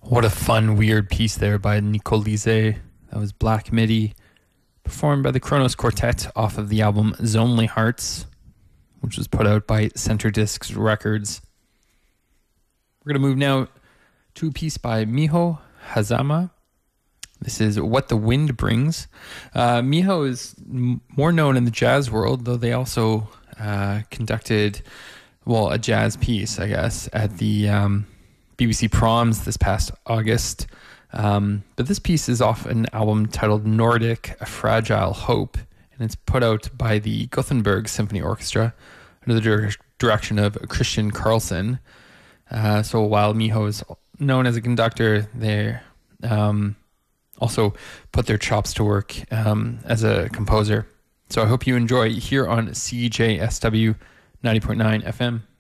What a fun, weird piece there by Nicole Lizet. That was Black MIDI, performed by the Kronos Quartet off of the album Zonely Hearts, which was put out by Center Discs Records. We're going to move now to a piece by Miho Hazama. This is What the Wind Brings. Miho is more known in the jazz world, though they also conducted, a jazz piece, I guess, at the BBC Proms this past August. But this piece is off an album titled Nordic, A Fragile Hope, and it's put out by the Gothenburg Symphony Orchestra under the direction of Christian Carlson. So while Miho is known as a conductor, they also put their chops to work as a composer. So I hope you enjoy here on CJSW 90.9 FM.